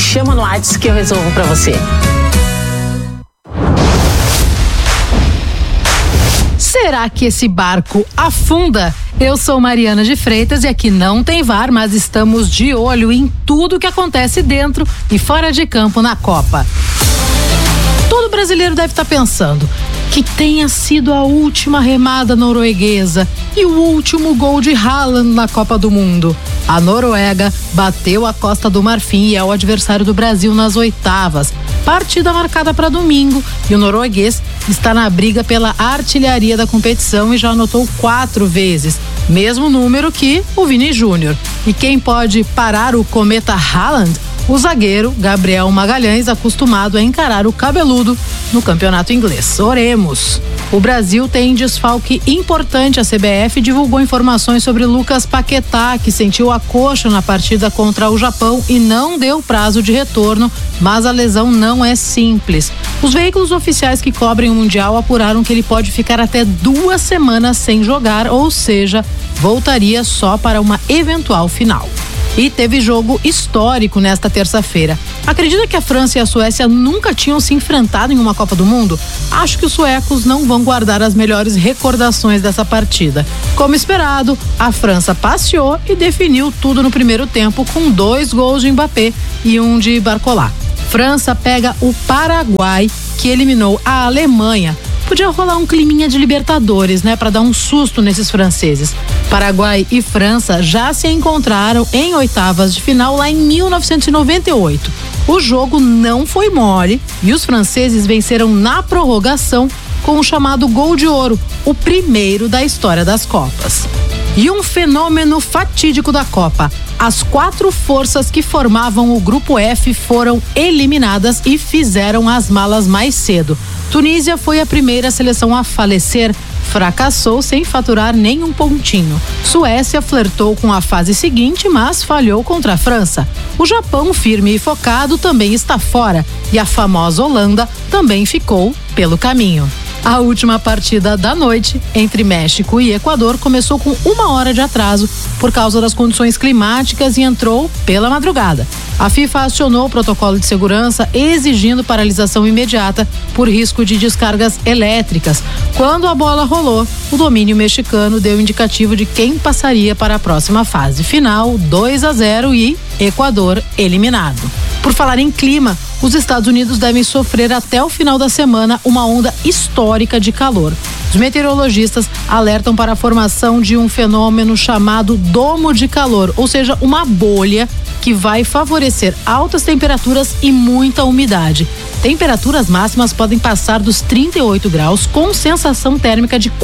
chama no WhatsApp que eu resolvo pra você. Será que esse barco afunda? Eu sou Mariana de Freitas e aqui não tem VAR, mas estamos de olho em tudo que acontece dentro e fora de campo na Copa. Todo brasileiro deve estar pensando que tenha sido a última remada norueguesa e o último gol de Haaland na Copa do Mundo. A Noruega bateu a Costa do Marfim e é o adversário do Brasil nas oitavas. Partida marcada para domingo e o norueguês está na briga pela artilharia da competição e já anotou 4 vezes. Mesmo número que o Vini Júnior. E quem pode parar o cometa Haaland? O zagueiro Gabriel Magalhães, acostumado a encarar o cabeludo no campeonato inglês. Oremos. O Brasil tem desfalque importante. A CBF divulgou informações sobre Lucas Paquetá, que sentiu a coxa na partida contra o Japão e não deu prazo de retorno, mas a lesão não é simples. Os veículos oficiais que cobrem o Mundial apuraram que ele pode ficar até 2 semanas sem jogar, ou seja, voltaria só para uma eventual final. E teve jogo histórico nesta terça-feira. Acredita que a França e a Suécia nunca tinham se enfrentado em uma Copa do Mundo? Acho que os suecos não vão guardar as melhores recordações dessa partida. Como esperado, a França passeou e definiu tudo no primeiro tempo com 2 gols de Mbappé e 1 de Barcola. França pega o Paraguai, que eliminou a Alemanha. Podia rolar um climinha de Libertadores, né? Para dar um susto nesses franceses. Paraguai e França já se encontraram em oitavas de final lá em 1998. O jogo não foi mole e os franceses venceram na prorrogação com o chamado gol de ouro, o primeiro da história das Copas. E um fenômeno fatídico da Copa. As 4 forças que formavam o grupo F foram eliminadas e fizeram as malas mais cedo. Tunísia foi a primeira seleção a falecer, fracassou sem faturar nenhum pontinho. Suécia flertou com a fase seguinte, mas falhou contra a França. O Japão, firme e focado, também está fora e a famosa Holanda também ficou pelo caminho. A última partida da noite entre México e Equador começou com 1 hora de atraso por causa das condições climáticas e entrou pela madrugada. A FIFA acionou o protocolo de segurança exigindo paralisação imediata por risco de descargas elétricas. Quando a bola rolou, o domínio mexicano deu indicativo de quem passaria para a próxima fase. Final 2-0 e Equador eliminado. Por falar em clima, os Estados Unidos devem sofrer até o final da semana uma onda histórica de calor. Os meteorologistas alertam para a formação de um fenômeno chamado domo de calor, ou seja, uma bolha que vai favorecer altas temperaturas e muita umidade. Temperaturas máximas podem passar dos 38 graus com sensação térmica de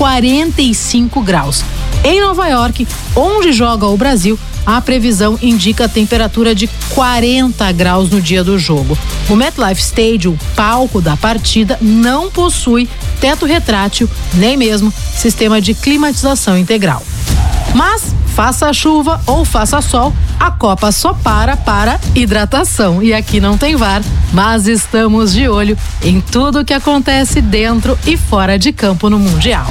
45 graus. Em Nova York, onde joga o Brasil, a previsão indica a temperatura de 40 graus no dia do jogo. O MetLife Stadium, palco da partida, não possui teto retrátil, nem mesmo sistema de climatização integral. Mas, faça chuva ou faça sol, a Copa só para hidratação. E aqui não tem VAR, mas estamos de olho em tudo o que acontece dentro e fora de campo no Mundial.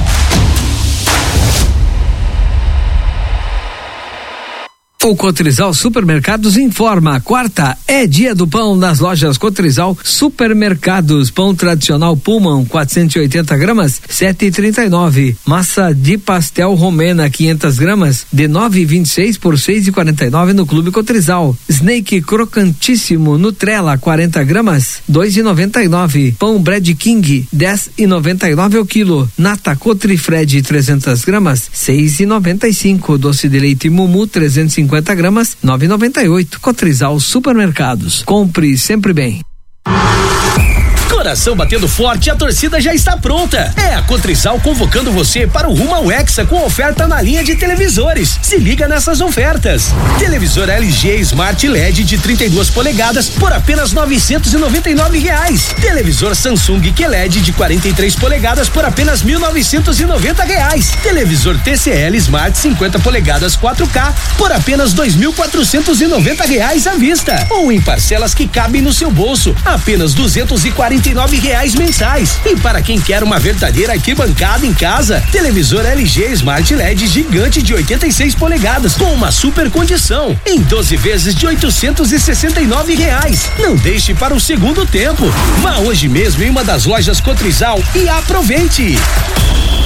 O Cotrizal Supermercados informa: quarta é dia do pão nas lojas Cotrizal Supermercados. Pão tradicional Pullman 480 gramas 7,39. Massa de pastel romena 500 gramas de 9,26 por 6,49 no Clube Cotrizal. Snake crocantíssimo Nutrela 40 gramas 2,99. Pão Bread King 10,99 ao quilo. Nata Cotrifred 300 gramas 6,95. Doce de leite Mumu 350 gramas, 9,98. Cotrizal Supermercados. Compre sempre bem. Coração batendo forte, a torcida já está pronta. É a Cotrizal convocando você para o rumo ao Hexa com oferta na linha de televisores. Se liga nessas ofertas. Televisor LG Smart LED de 32 polegadas por apenas R$999. Televisor Samsung QLED de 43 polegadas por apenas R$1.990. Televisor TCL Smart 50 polegadas 4K por apenas R$2.490 à vista. Ou em parcelas que cabem no seu bolso, apenas R$249. R$ mensais. E para quem quer uma verdadeira arquibancada em casa, televisor LG Smart LED gigante de 86 polegadas com uma super condição em 12 vezes de R$ 869. Não deixe para o segundo tempo. Vá hoje mesmo em uma das lojas Cotrizal e aproveite.